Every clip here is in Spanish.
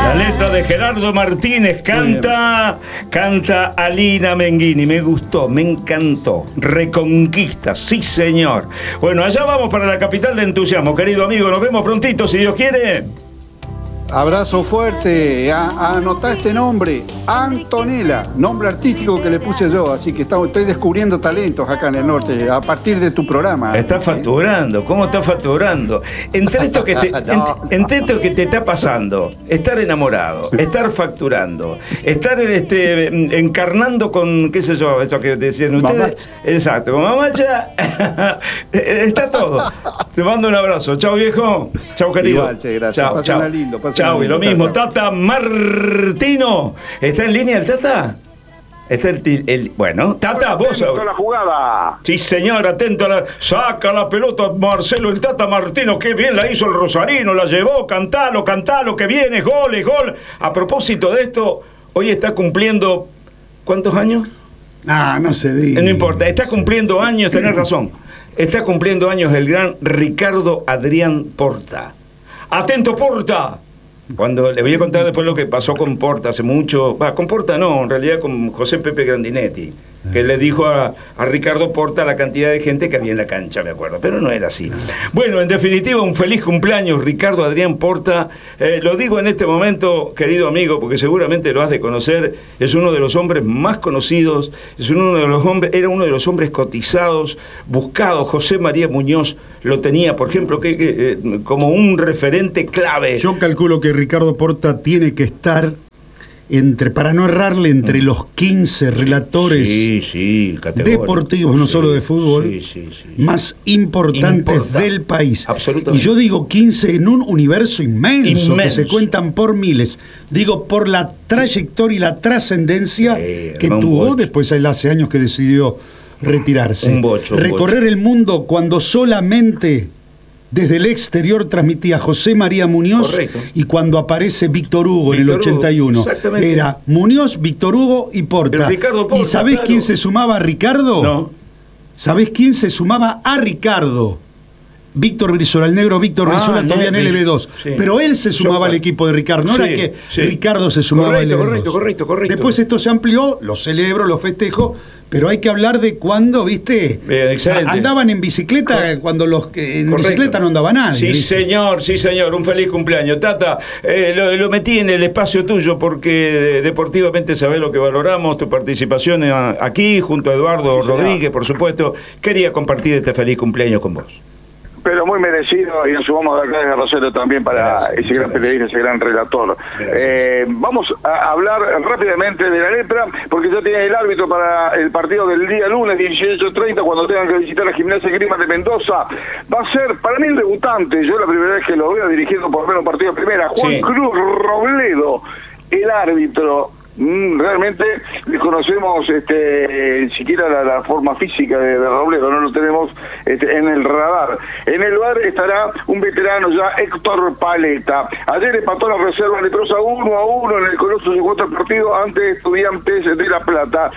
La letra de Gerardo Martínez, canta Alina Menghini. Me gustó, me encantó. Reconquista, sí señor. Bueno, allá vamos para la capital de entusiasmo, querido amigo. Nos vemos prontito, si Dios quiere. Abrazo fuerte, anotá este nombre, Antonella, nombre artístico que le puse yo, así que estoy descubriendo talentos acá en el norte, a partir de tu programa. Está facturando, ¿cómo está facturando? Entre esto que te está pasando, estar enamorado, estar facturando, estar encarnando con, qué sé yo, eso que decían ustedes. Mamacha. Exacto, con mamacha, está todo. Te mando un abrazo, chao viejo, chao querido. Igual, che, gracias. Chao, Pásenla chao. lindo, pásenla Chao, y lo lindo. mismo, Chao. Tata Martino. ¿Está en línea el Tata? Está bueno, Tata, vos. Atento a la jugada. Sí, señor, atento a la. Saca la pelota Marcelo el Tata Martino. Qué bien la hizo el rosarino, la llevó. Cantalo, que viene, gol, es gol. A propósito de esto, hoy está cumpliendo. ¿Cuántos años? No se diga. No importa, está cumpliendo años, tenés razón. Está cumpliendo años el gran Ricardo Adrián Porta. ¡Atento, Porta! Cuando le voy a contar después lo que pasó con Porta hace mucho. Con Porta no, en realidad con José Pepe Grandinetti, que le dijo a Ricardo Porta la cantidad de gente que había en la cancha, me acuerdo, pero no era así. Bueno, en definitiva, un feliz cumpleaños, Ricardo Adrián Porta. Lo digo en este momento, querido amigo, porque seguramente lo has de conocer. Es uno de los hombres más conocidos, era uno de los hombres cotizados, buscados. José María Muñoz lo tenía, por ejemplo, como un referente clave. Yo calculo que Ricardo Porta tiene que estar para no errarle, entre los 15 relatores deportivos, no solo de fútbol, más importantes del país. Absolutamente. Y yo digo 15 en un universo inmenso, que se cuentan por miles. Digo, por la trayectoria y la trascendencia que tuvo después, hace años que decidió retirarse. Recorrer el mundo cuando solamente desde el exterior transmitía José María Muñoz. Correcto. Y cuando aparece Víctor Hugo en el 81, era Muñoz, Víctor Hugo y Porta. ¿Y sabés quién se sumaba a Ricardo? No. ¿Sabés quién se sumaba a Ricardo? Víctor Brizuela, el negro Víctor Brizuela, todavía en LB2. Sí. Pero él se sumaba al equipo de Ricardo, no era que Ricardo se sumaba al LB2. Correcto. Después esto se amplió, lo celebro, lo festejo, pero hay que hablar de cuando, ¿viste? Bien, andaban en bicicleta cuando en bicicleta no andaba nadie. Sí, señor, un feliz cumpleaños. Tata, lo metí en el espacio tuyo porque deportivamente sabés lo que valoramos, tu participación aquí, junto a Eduardo Rodríguez, por supuesto. Quería compartir este feliz cumpleaños con vos. Pero muy merecido, y nos sumamos de acá de Rosario también para ese gran periodista, ese gran relator. Vamos a hablar rápidamente de la letra, porque ya tiene el árbitro para el partido del día lunes, 18:30, cuando tengan que visitar la Gimnasia y Grima de Mendoza. Va a ser, para mí, el debutante. Yo la primera vez que lo veo dirigiendo por lo menos un partido de primera. Juan Cruz Robledo, el árbitro. Realmente desconocemos siquiera la forma física de Robledo, no lo tenemos en el radar. En el bar estará un veterano ya, Héctor Paleta. Ayer empató la reserva leprosa 1-1 en el Coloso, se encuentra el partido ante Estudiantes de La Plata.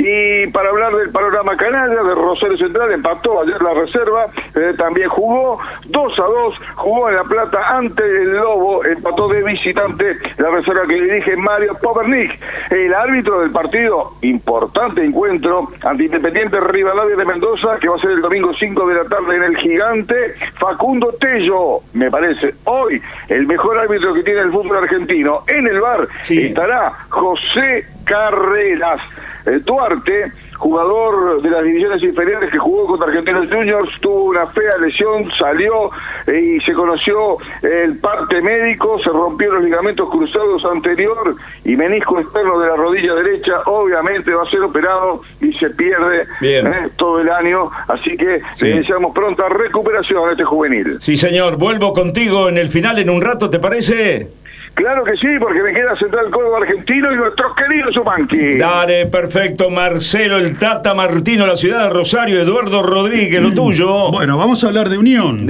Y para hablar del panorama canalla de Rosario Central, empató ayer la reserva, también jugó 2-2, jugó en La Plata ante el Lobo, empató de visitante la reserva que dirige Mario Povernik. El árbitro del partido, importante encuentro ante Independiente Rivadavia de Mendoza, que va a ser el domingo 5 de la tarde en el Gigante, Facundo Tello. Me parece hoy el mejor árbitro que tiene el fútbol argentino. En el VAR estará José Carreras. Duarte, jugador de las divisiones inferiores que jugó contra Argentinos Juniors, tuvo una fea lesión, salió y se conoció el parte médico, se rompió los ligamentos cruzados anterior y menisco externo de la rodilla derecha. Obviamente va a ser operado y se pierde todo el año, así que le deseamos pronta recuperación a este juvenil. Sí, señor, vuelvo contigo en el final en un rato, ¿te parece? Claro que sí, porque me queda Central Córdoba Argentino y nuestros queridos Zupanqui. Dale, perfecto, Marcelo, el Tata Martino, la ciudad de Rosario, Eduardo Rodríguez, lo tuyo. Bueno, vamos a hablar de Unión.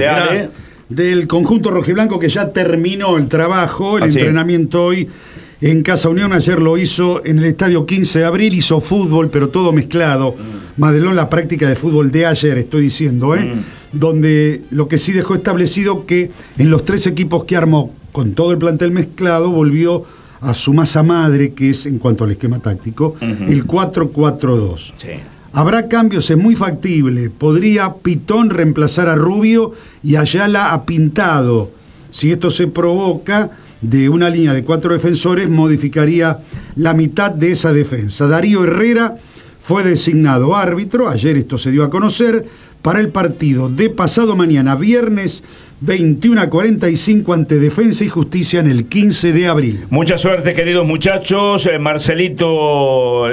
Del conjunto rojiblanco que ya terminó el trabajo, el entrenamiento hoy en Casa Unión. Ayer lo hizo en el estadio 15 de abril, hizo fútbol, pero todo mezclado. Madelón, la práctica de fútbol de ayer, estoy diciendo, donde lo que sí dejó establecido que en los 3 equipos que armó con todo el plantel mezclado volvió a su masa madre, que es, en cuanto al esquema táctico, el 4-4-2. Sí. Habrá cambios, es muy factible. Podría Pitón reemplazar a Rubio y Ayala a Pintado. Si esto se provoca, de una línea de 4 defensores, modificaría la mitad de esa defensa. Darío Herrera fue designado árbitro, ayer esto se dio a conocer, para el partido de pasado mañana, viernes 21:45, ante Defensa y Justicia en el 15 de abril. Mucha suerte, queridos muchachos. Marcelo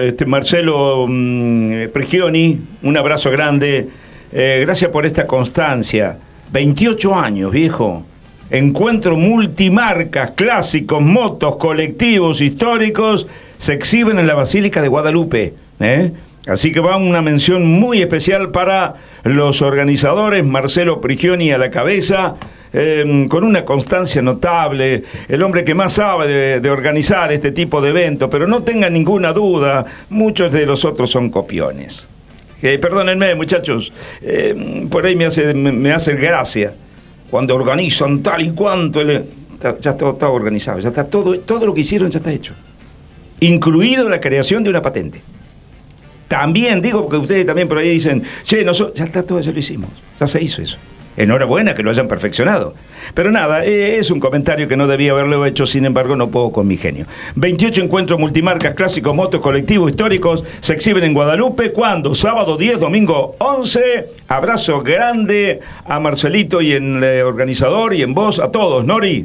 Prigioni, un abrazo grande. Gracias por esta constancia. 28 años, viejo. Encuentro multimarcas, clásicos, motos, colectivos, históricos, se exhiben en la Basílica de Guadalupe. Así que va una mención muy especial para los organizadores, Marcelo Prigioni a la cabeza, con una constancia notable, el hombre que más sabe de organizar este tipo de eventos, pero no tengan ninguna duda, muchos de los otros son copiones. Perdónenme, muchachos, por ahí me hace gracia cuando organizan tal y cuanto, ya está organizado, ya está todo lo que hicieron ya está hecho, incluido la creación de una patente. También digo, porque ustedes también por ahí dicen, che, ya está todo, ya lo hicimos, ya se hizo eso. Enhorabuena que lo hayan perfeccionado. Pero nada, es un comentario que no debía haberlo hecho, sin embargo no puedo con mi genio. 28 encuentros multimarcas, clásicos, motos, colectivos, históricos, se exhiben en Guadalupe. ¿Cuándo? Sábado 10, domingo 11. Abrazo grande a Marcelito y en el organizador y en vos, a todos. Nori.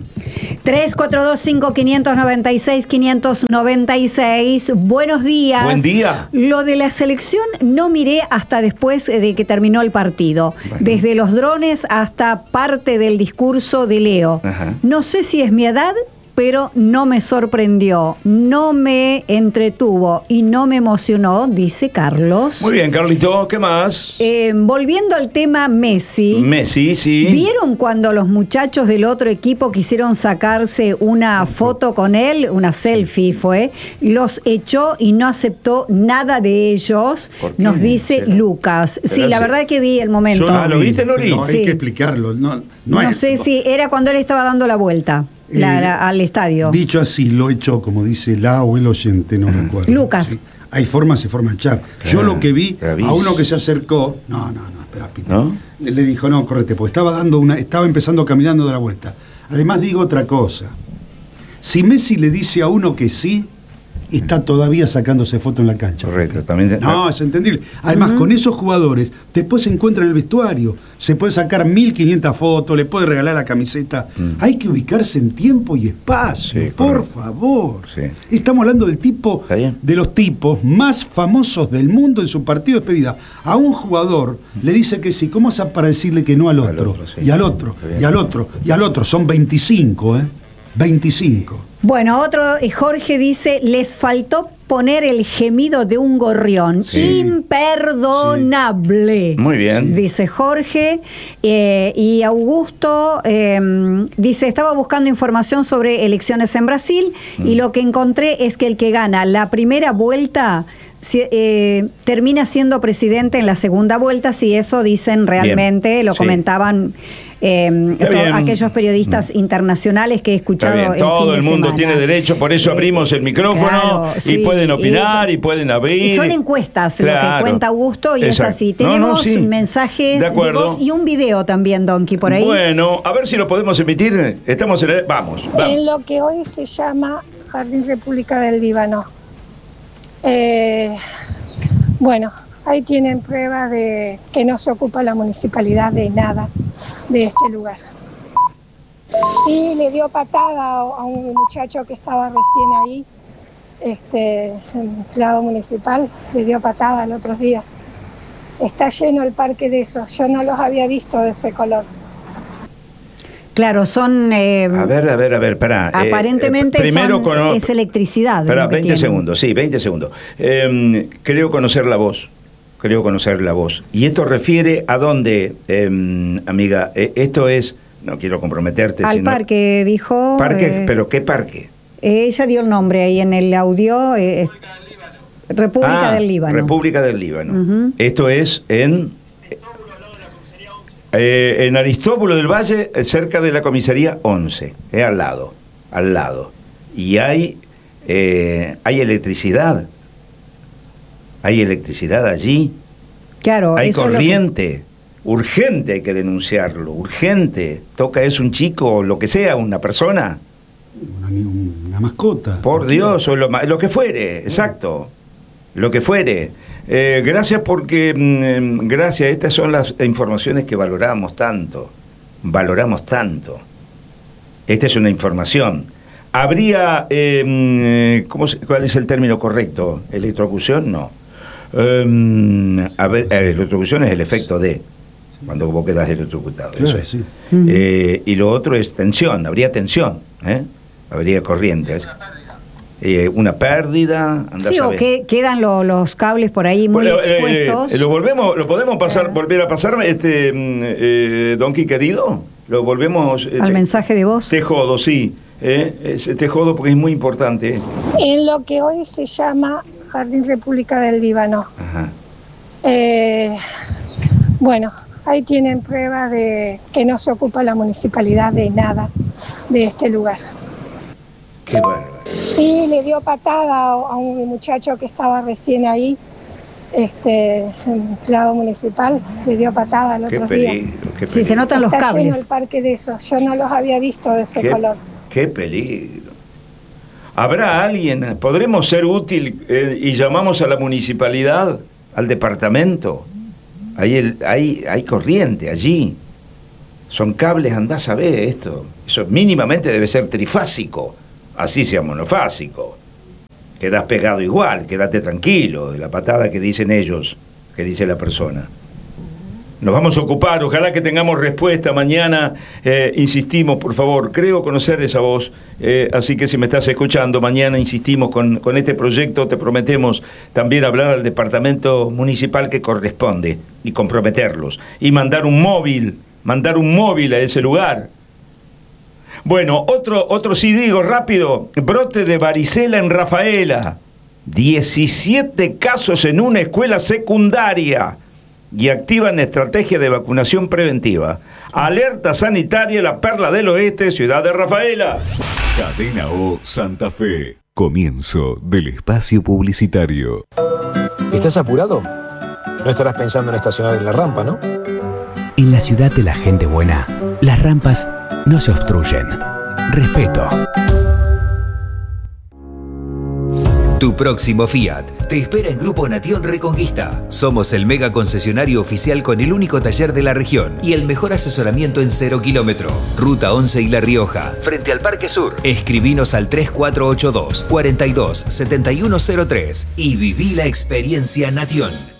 342-596-596. Buenos días. Buen día. Lo de la selección no miré hasta después de que terminó el partido. Bueno. Desde los drones hasta parte del discurso de Leo. Ajá. No sé si es mi edad, pero no me sorprendió, no me entretuvo y no me emocionó, dice Carlos. Muy bien, Carlito, ¿qué más? Volviendo al tema Messi. Messi, sí. ¿Vieron cuando los muchachos del otro equipo quisieron sacarse una foto con él? Una selfie fue. Los echó y no aceptó nada de ellos, nos dice Lucas. Sí, la verdad es que vi el momento. ¿Lo viste, Nori? No, hay que explicarlo. No sé si era cuando él estaba dando la vuelta. Al estadio. Dicho así, lo echó, como dice la o el oyente, no recuerdo. Lucas. ¿Sí? Hay formas y formas de echar. Claro, yo lo que vi, a uno que se acercó, espera, Pito. ¿No? Le dijo, no, correte, porque estaba empezando caminando de la vuelta. Además digo otra cosa. Si Messi le dice a uno que sí, está todavía sacándose foto en la cancha. Correcto, también. No, es entendible. Además, con esos jugadores, después se encuentra en el vestuario. Se puede sacar 1500 fotos, le puede regalar la camiseta. Hay que ubicarse en tiempo y espacio, sí, por favor. Sí. Estamos hablando del tipo, de los tipos más famosos del mundo en su partido de despedida. A un jugador le dice que sí, ¿cómo hace para decirle que no al otro? Sí. Y al otro, y al otro, y al otro. Son 25, 25. Bueno, otro, Jorge dice, les faltó poner el gemido de un gorrión. Sí. Imperdonable. Sí. Muy bien. Dice Jorge. Y Augusto dice, estaba buscando información sobre elecciones en Brasil y lo que encontré es que el que gana la primera vuelta termina siendo presidente en la segunda vuelta, si eso dicen realmente, bien. Lo comentaban aquellos periodistas internacionales que he escuchado el fin de semana. Todo el mundo tiene derecho, por eso abrimos el micrófono, claro, y pueden opinar y pueden abrir. Y son encuestas, claro, lo que cuenta Augusto, y exacto. Es así. Tenemos mensajes de voz y un video también, Donkey, por ahí. Bueno, a ver si lo podemos emitir. Estamos en vamos. En lo que hoy se llama Jardín República del Líbano. Bueno, ahí tienen pruebas de que no se ocupa la municipalidad de nada de este lugar. Sí, le dio patada a un muchacho que estaba recién ahí, empleado municipal, le dio patada el otro día. Está lleno el parque de esos, yo no los había visto de ese color. Claro, son... a ver, pará. Aparentemente es electricidad. Pará, 20 segundos, sí, 20 segundos. Creo conocer la voz. ¿Y esto refiere a dónde, amiga? Esto es... No quiero comprometerte. Al parque, dijo... ¿Parque? ¿Pero qué parque? Ella dio el nombre ahí en el audio. República del Líbano. República del Líbano. Esto es en Aristóbulo del Valle, cerca de la comisaría 11, al lado. Y hay hay electricidad. Hay electricidad allí. Claro, hay eso corriente. Urgente hay que denunciarlo, urgente. Toca es un chico o lo que sea, una persona. Una mascota. Por Dios, o lo que fuere, exacto. Lo que fuere. Gracias porque, gracias, estas son las informaciones que valoramos tanto. Valoramos tanto. Esta es una información. Habría, ¿cuál es el término correcto? ¿Electrocución? No. Electrocución es el efecto de, cuando vos quedás electrocutado. Claro, eso es. sí. Y lo otro es tensión, habría tensión, habría corriente. Una pérdida. Sí, o que quedan los cables por ahí muy expuestos. Lo podemos pasar, volver a pasar, Donqui querido. Lo volvemos. Al mensaje de voz. Te jodo, sí. Te jodo porque es muy importante. En lo que hoy se llama Jardín República del Líbano. Ajá. Bueno, ahí tienen pruebas de que no se ocupa la municipalidad de nada de este lugar. Qué bárbaro. Sí, le dio patada a un muchacho que estaba recién ahí, empleado municipal, le dio patada el otro día. Sí, se notan los Está cables. lleno el parque de esos, yo no los había visto de ese color. Qué peligro. ¿Habrá alguien? ¿Podremos ser útil y llamamos a la municipalidad, al departamento? Hay corriente allí. Son cables, andás a ver esto. Eso mínimamente debe ser trifásico. Así sea monofásico. Quedás pegado igual, quédate tranquilo de la patada que dicen ellos, que dice la persona. Nos vamos a ocupar, ojalá que tengamos respuesta mañana. Insistimos, por favor, creo conocer esa voz, así que si me estás escuchando, mañana insistimos con este proyecto, te prometemos también hablar al departamento municipal que corresponde y comprometerlos, y mandar un móvil a ese lugar. Bueno, otro sí digo rápido, brote de varicela en Rafaela, 17 casos en una escuela secundaria. Y activan estrategia de vacunación preventiva. Alerta sanitaria, la Perla del Oeste, ciudad de Rafaela. Cadena O Santa Fe. Comienzo del espacio publicitario. ¿Estás apurado? No estarás pensando en estacionar en la rampa, ¿no? En la ciudad de la gente buena, las rampas no se obstruyen. Respeto. Tu próximo Fiat te espera en Grupo Nation Reconquista. Somos el mega concesionario oficial con el único taller de la región y el mejor asesoramiento en 0 kilómetro. Ruta 11 y La Rioja, frente al Parque Sur. Escribinos al 3482 427103 y viví la experiencia Nation.